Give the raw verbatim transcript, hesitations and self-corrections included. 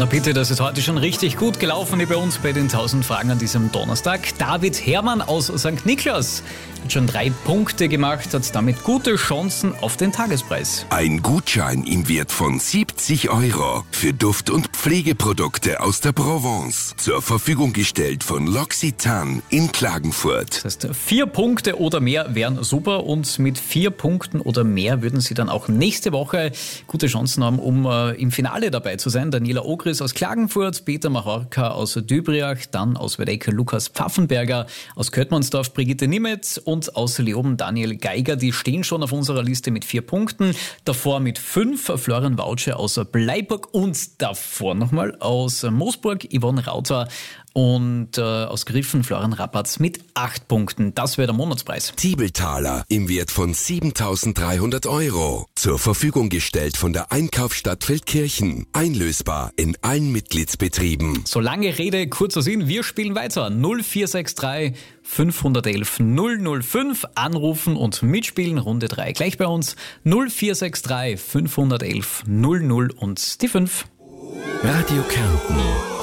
Na bitte, das ist heute schon richtig gut gelaufen hier bei uns bei den tausend Fragen an diesem Donnerstag. David Hermann aus Sankt Niklas hat schon drei Punkte gemacht, hat damit gute Chancen auf den Tagespreis. Ein Gutschein im Wert von siebzig Euro für Duft- und Pflegeprodukte aus der Provence. Zur Verfügung gestellt von L'Occitane in Klagenfurt. Das heißt, vier Punkte oder mehr wären super und mit vier Punkten oder mehr würden Sie dann auch nächste Woche gute Chancen haben, um äh, im Finale dabei zu sein. Daniela Ogris aus Klagenfurt, Peter Machorka aus Dübriach, dann aus Wedeck Lukas Pfaffenberger, aus Köttmannsdorf Brigitte Nimetz und aus Leoben Daniel Geiger. Die stehen schon auf unserer Liste mit vier Punkten. Davor mit fünf Florian Wautsche aus Bleiburg und davor nochmal aus Moosburg Yvonne Rauter und äh, aus Griffen Florian Rappatz mit acht Punkten. Das wäre der Monatspreis. Tiebeltaler im Wert von siebentausenddreihundert Euro. Zur Verfügung gestellt von der Einkaufsstadt Feldkirchen. Einlösbar in allen Mitgliedsbetrieben. So lange Rede, kurzer Sinn, wir spielen weiter. null vier sechs drei fünf eins eins null null fünf. Anrufen und mitspielen. Runde drei gleich bei uns. null vier sechs drei fünf eins eins null null und die fünf. Radio Kärnten.